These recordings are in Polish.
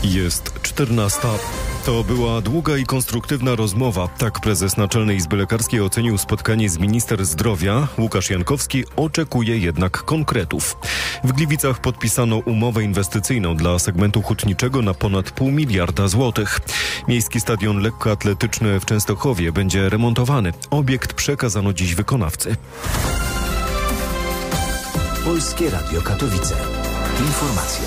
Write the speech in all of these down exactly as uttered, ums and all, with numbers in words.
Jest czternasta. To była długa i konstruktywna rozmowa. Tak prezes Naczelnej Izby Lekarskiej ocenił spotkanie z minister zdrowia. Łukasz Jankowski oczekuje jednak konkretów. W Gliwicach podpisano umowę inwestycyjną dla segmentu hutniczego na ponad pół miliarda złotych. Miejski stadion lekkoatletyczny w Częstochowie będzie remontowany. Obiekt przekazano dziś wykonawcy. Polskie Radio Katowice. Informacje.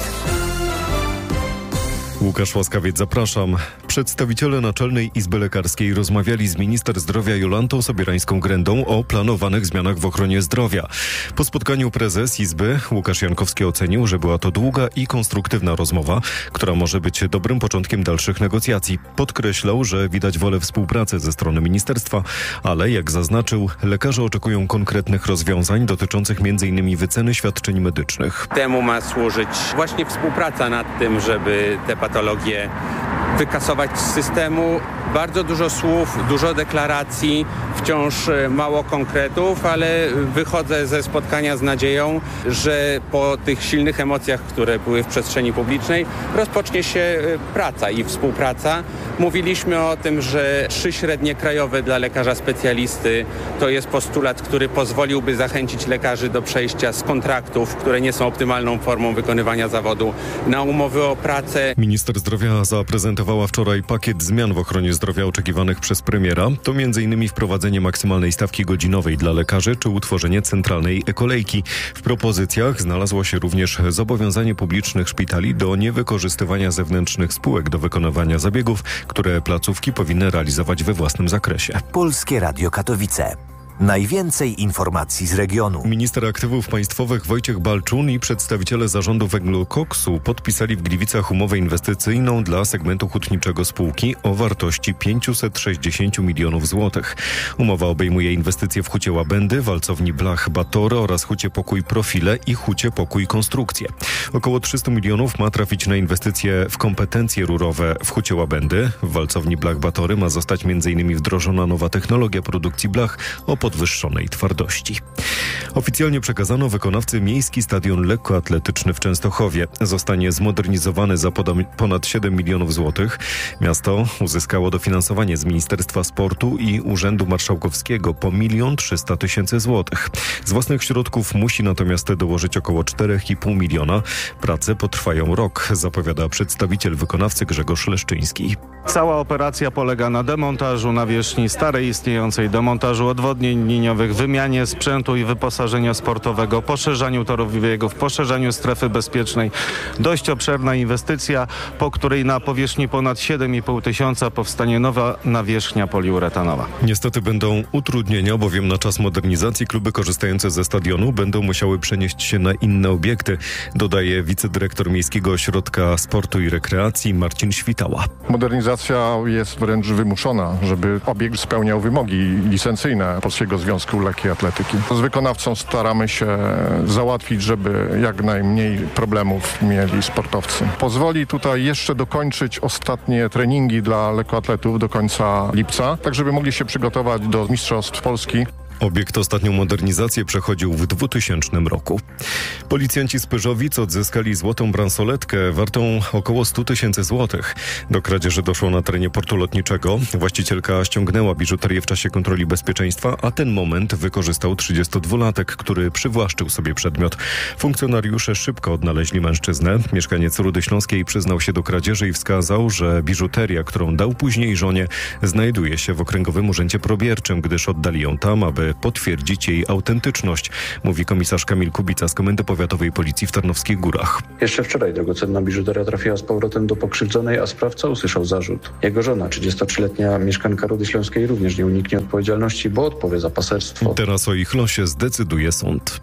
Łukasz Łaskawiec, zapraszam. Przedstawiciele Naczelnej Izby Lekarskiej rozmawiali z minister zdrowia Jolantą Sobierańską-Grendą o planowanych zmianach w ochronie zdrowia. Po spotkaniu prezes Izby Łukasz Jankowski ocenił, że była to długa i konstruktywna rozmowa, która może być dobrym początkiem dalszych negocjacji. Podkreślał, że widać wolę współpracy ze strony ministerstwa, ale jak zaznaczył, lekarze oczekują konkretnych rozwiązań dotyczących między innymi wyceny świadczeń medycznych. Temu ma służyć właśnie współpraca nad tym, żeby te patologie wykasować z systemu. Bardzo dużo słów, dużo deklaracji, wciąż mało konkretów, ale wychodzę ze spotkania z nadzieją, że po tych silnych emocjach, które były w przestrzeni publicznej, rozpocznie się praca i współpraca. Mówiliśmy o tym, że trzy średnie krajowe dla lekarza specjalisty to jest postulat, który pozwoliłby zachęcić lekarzy do przejścia z kontraktów, które nie są optymalną formą wykonywania zawodu, na umowy o pracę. Minister zdrowia zaprezentowała wczoraj pakiet zmian w ochronie zdrowia oczekiwanych przez premiera. To między innymi wprowadzenie maksymalnej stawki godzinowej dla lekarzy czy utworzenie centralnej e-kolejki. W propozycjach znalazło się również zobowiązanie publicznych szpitali do niewykorzystywania zewnętrznych spółek do wykonywania zabiegów, które placówki powinny realizować we własnym zakresie. Polskie Radio Katowice. Najwięcej informacji z regionu. Minister aktywów państwowych Wojciech Balczun i przedstawiciele zarządu Węglokoksu podpisali w Gliwicach umowę inwestycyjną dla segmentu hutniczego spółki o wartości pięćset sześćdziesiąt milionów złotych. Umowa obejmuje inwestycje w hucie Łabędy, walcowni blach Batory oraz hucie Pokój Profile i hucie Pokój Konstrukcje. Około trzysta milionów ma trafić na inwestycje w kompetencje rurowe w hucie Łabędy. W walcowni blach Batory ma zostać między innymi wdrożona nowa technologia produkcji blach o podwyższonej twardości. Oficjalnie przekazano wykonawcy miejski stadion lekkoatletyczny w Częstochowie. Zostanie zmodernizowany za ponad siedem milionów złotych. Miasto uzyskało dofinansowanie z Ministerstwa Sportu i Urzędu Marszałkowskiego po milion trzysta tysięcy złotych. Z własnych środków musi natomiast dołożyć około cztery i pół miliona. Prace potrwają rok, zapowiada przedstawiciel wykonawcy Grzegorz Leszczyński. Cała operacja polega na demontażu nawierzchni starej istniejącej, demontażu odwodnień liniowych, wymianie sprzętu i wyposażenia sportowego, poszerzaniu torów biegów, poszerzaniu strefy bezpiecznej. Dość obszerna inwestycja, po której na powierzchni ponad siedem i pół tysiąca powstanie nowa nawierzchnia poliuretanowa. Niestety będą utrudnienia, bowiem na czas modernizacji kluby korzystające ze stadionu będą musiały przenieść się na inne obiekty, dodaje wicedyrektor Miejskiego Ośrodka Sportu i Rekreacji Marcin Świtała. Modernizacja jest wręcz wymuszona, żeby obiekt spełniał wymogi licencyjne Polskiego Związku Lekkiej Atletyki. Z wykonawcą staramy się załatwić, żeby jak najmniej problemów mieli sportowcy. Pozwoli tutaj jeszcze dokończyć ostatnie treningi dla lekkoatletów do końca lipca, tak żeby mogli się przygotować do Mistrzostw Polski. Obiekt ostatnią modernizację przechodził w dwutysięcznym roku. Policjanci z Pyrzowic odzyskali złotą bransoletkę wartą około sto tysięcy złotych. Do kradzieży doszło na terenie portu lotniczego. Właścicielka ściągnęła biżuterię w czasie kontroli bezpieczeństwa, a ten moment wykorzystał trzydziestodwulatek, który przywłaszczył sobie przedmiot. Funkcjonariusze szybko odnaleźli mężczyznę. Mieszkaniec Rudy Śląskiej przyznał się do kradzieży i wskazał, że biżuteria, którą dał później żonie, znajduje się w Okręgowym Urzędzie Probierczym, gdyż oddali ją tam, aby potwierdzić jej autentyczność, mówi komisarz Kamil Kubica z Komendy Powiatowej Policji w Tarnowskich Górach. Jeszcze wczoraj drogocenna biżuteria trafiła z powrotem do pokrzywdzonej, a sprawca usłyszał zarzut. Jego żona, trzydziestotrzyletnia mieszkanka Rudy Śląskiej, również nie uniknie odpowiedzialności, bo odpowie za paserstwo. Teraz o ich losie zdecyduje sąd.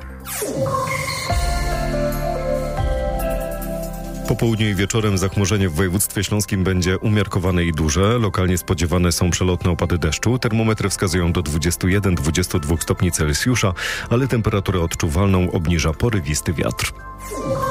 Po południu i wieczorem zachmurzenie w województwie śląskim będzie umiarkowane i duże. Lokalnie spodziewane są przelotne opady deszczu. Termometry wskazują do dwudziestu jeden do dwudziestu dwóch stopni Celsjusza, ale temperaturę odczuwalną obniża porywisty wiatr.